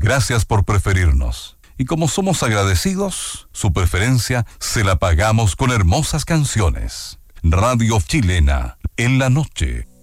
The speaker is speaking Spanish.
Gracias por preferirnos. Y como somos agradecidos, su preferencia se la pagamos con hermosas canciones. Radio Chilena, en la noche.